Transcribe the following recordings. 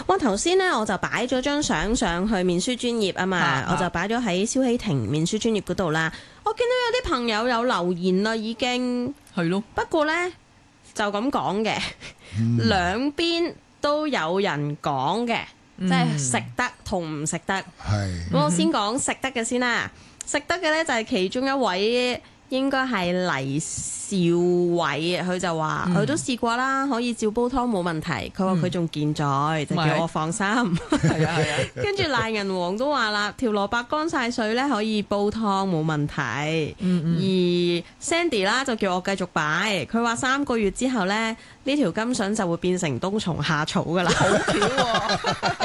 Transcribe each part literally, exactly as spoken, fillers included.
哇！頭先咧我就擺咗張相上去面書專頁啊嘛，啊我就擺咗喺蕭希婷面書專頁嗰度啦。我見到有啲朋友有留言啦，已經係咯。 不過咧就咁講嘅，嗯、兩邊都有人講嘅，嗯、即係食得同唔食得。係。咁我先講食得嘅先啦，食得嘅咧就係其中一位。應該係黎少偉，佢就話佢、嗯、都試過啦，可以照煲湯冇問題。佢話佢仲健在，嗯、就叫我放心。係啊係啊。跟住賴銀王都話啦，條蘿蔔乾晒水咧可以煲湯冇問題。嗯嗯。而 Sandy 啦就叫我繼續擺，佢話三個月之後咧呢條金筍就會變成冬蟲夏草噶啦。好巧喎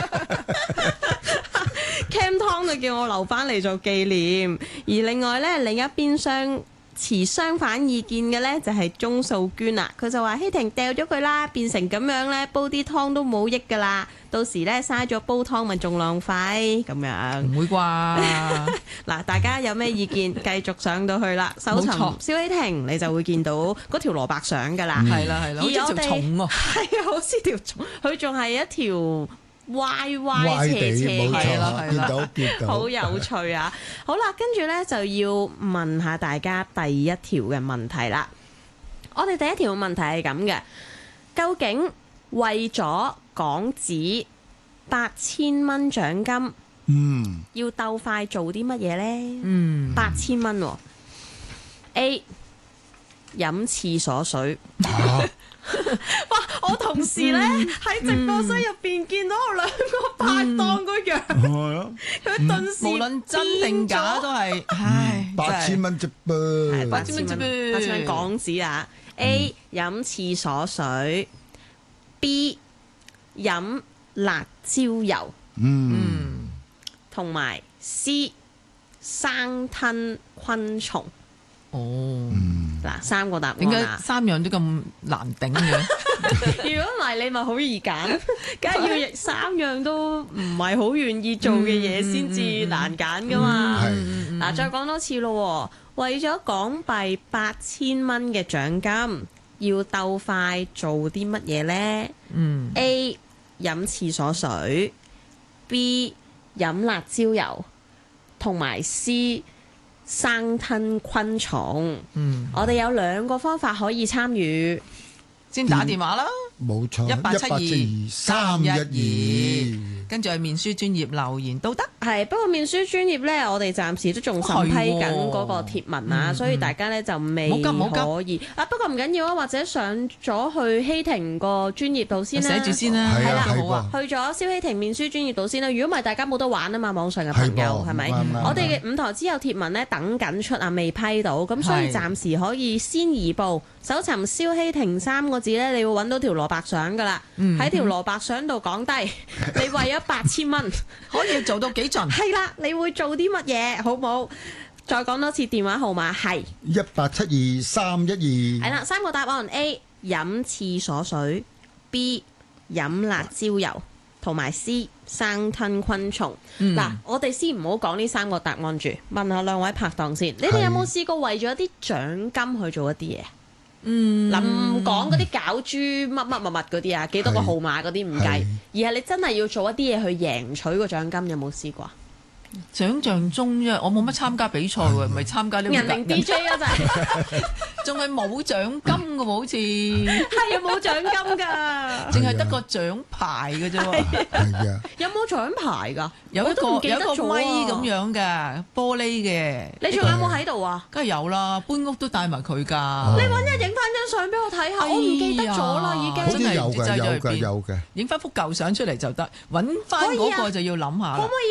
！Cam 湯就叫我留翻嚟做紀念。而另外咧另一邊廂持相反意見嘅呢，就係鍾素娟啦，佢就話希婷掉咗佢啦，變成咁樣呢，煲啲湯都冇益噶啦，到時呢，嘥咗煲湯咪仲浪費咁樣。 唔會啩？ 嗱，大家有咩意見？繼續上到去啦，搜尋蕭希婷，你就會見到嗰條蘿蔔相噶啦。 係啦係啦，好似條蟲喎。 係啊，好似條蟲，佢仲係一條。歪歪斜斜嘅咯， 見到見到， 好有趣啊！好啦，跟住呢就要問下大家第一條嘅問題啦。我哋第一條嘅問題係咁嘅，究竟為咗港紙八千蚊獎金，嗯，要鬥快做啲乜嘢呢？嗯，八千蚊喎 ，A 飲廁所水。啊哇！我同事咧喺直播室入邊見到我兩個拍檔個樣，佢頓時無論真定假都係，唉， 八千蚊啫噃， 八千蚊啫噃，八千蚊港紙啊 ！A 飲廁所水 ，B 飲辣椒油，嗯，同埋 C 生吞昆蟲。哦，嗱，三個答案， 點解三樣都咁難頂嘅？ 如果唔係你咪好易揀，梗係要三樣都唔係好願意做嘅嘢先至難揀噶嘛。嗱，再講多次咯，為咗港幣八千蚊嘅獎金，要鬥快做啲乜嘢呢？嗯，A 飲廁所水 ，B 飲辣椒油，同埋 C。生吞昆蟲，嗯，我哋有兩個方法可以參與， 先打電話啦， 冇錯， 一八七二三一二，跟住係面書專頁留言都得， 係不過面書專頁呢，我哋暫時都仲審批緊嗰個貼文啊，所以大家呢就未可以啊。不過唔緊要啊，或者上咗去希婷個專頁度先啦， 寫住先啦， 係啦，好啊，去咗蕭希婷面書專頁度先啦。如果唔係，大家冇得玩啊嘛，網上嘅朋友係咪？我哋嘅五台之友貼文呢，等緊出啊，未批到，咁所以暫時可以先移步搜尋蕭希婷三個字呢，你會揾到條蘿蔔相噶啦，喺條蘿蔔相度講低，你為咗八千蚊可以做到幾盡？ 係啦，你會做啲乜嘢？好冇？再講多次電話號碼係一八七二三一二。 係啦，三個答案 A 飲廁所水 ，B 飲辣椒油，同埋 C 生吞昆蟲。嗱、嗯，我哋先唔好講呢三個答案住，問下兩位拍檔先，你哋有冇試過為咗啲獎金去做一啲嘢？嗯，嗱，唔講嗰啲攪珠乜乜乜乜嗰啲啊，幾多個號碼嗰啲唔計，而係你真係要做一啲嘢去贏取個獎金，有冇試過？ 想像中啫，我冇乜參加比賽喎，唔係參加呢個人名 D J 啊，就係仲係冇獎金嘅喎，好似係啊，冇獎金㗎， 淨係得個獎牌嘅啫喎。 係啊， 有冇獎牌㗎？ 有一個有一個咪咁樣嘅玻璃嘅。 你仲有冇喺度啊？ 梗係有啦，搬屋都帶埋佢㗎。 你揾日影翻張相俾我睇下，我唔記得咗啦，已經。 真係有嘅，有嘅，有嘅。 影翻幅舊相出嚟就得，揾翻嗰個就要諗下啦。